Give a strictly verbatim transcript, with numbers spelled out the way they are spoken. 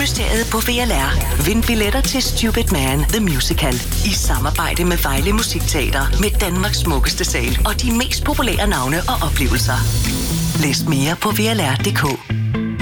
Filmmysteriet på V L R. Vind billetter til Stupid Man The Musical i samarbejde med Vejle Musikteater med Danmarks smukkeste sal og de mest populære navne og oplevelser. Læs mere på V L R punktum d k.